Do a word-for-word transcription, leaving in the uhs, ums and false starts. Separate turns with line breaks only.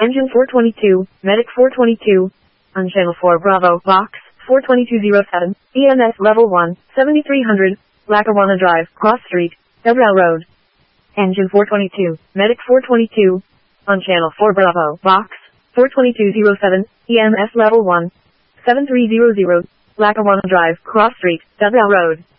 Engine four twenty-two, Medic four twenty-two. On Channel four Bravo, Box four twenty-two oh seven, E M S Level one, seventy-three hundred, Lackawanna Drive, Cross Street, Devrel Road. Engine four twenty-two, Medic four twenty-two. On Channel four Bravo, Box four twenty-two oh seven, E M S Level one, seven three hundred, Lackawanna Drive, Cross Street, Devrel Road.